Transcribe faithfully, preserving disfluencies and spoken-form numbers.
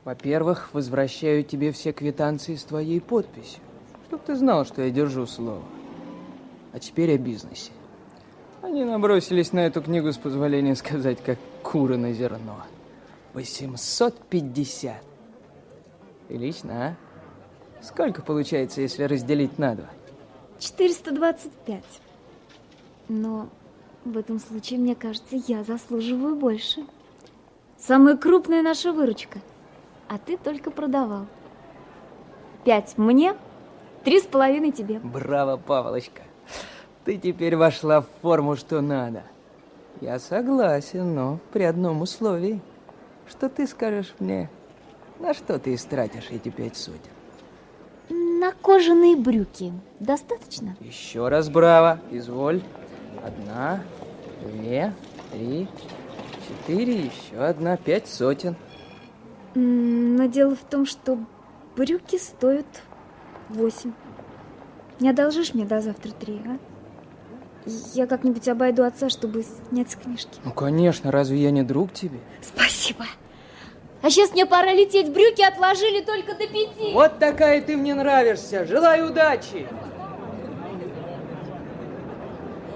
Во-первых, возвращаю тебе все квитанции с твоей подписью, чтоб ты знал, что я держу слово. А теперь о бизнесе. Они набросились на эту книгу, с позволения сказать, как куры на зерно. восемьсот пятьдесят. Прилично, а? Сколько получается, если разделить на два? четыреста двадцать пять. Но в этом случае, мне кажется, я заслуживаю больше. Самая крупная наша выручка. А ты только продавал. Пять мне, три с половиной тебе. Браво, Павлочка. Ты теперь вошла в форму, что надо. Я согласен, но при одном условии. Что ты скажешь мне, на что ты истратишь эти пять сотен? На кожаные брюки достаточно? Еще раз браво, изволь. Одна, две, три, четыре, еще одна, пять сотен. Но дело в том, что брюки стоят восемь. Не одолжишь мне до завтра три, а? Я как-нибудь обойду отца, чтобы снять с книжки. Ну, конечно, разве я не друг тебе? Спасибо. А сейчас мне пора лететь, брюки отложили только до пяти. Вот такая ты мне нравишься. Желаю удачи.